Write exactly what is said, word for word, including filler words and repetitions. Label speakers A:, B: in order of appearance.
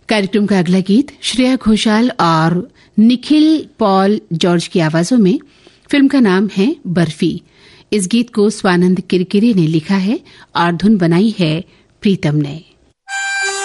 A: कार्यक्रम का अगला गीत श्रेया घोषाल और निखिल पॉल जॉर्ज की आवाजों में। फिल्म का नाम है बर्फी। इस गीत को स्वानंद किरकिरे ने लिखा है और धुन बनाई है प्रीतम ने।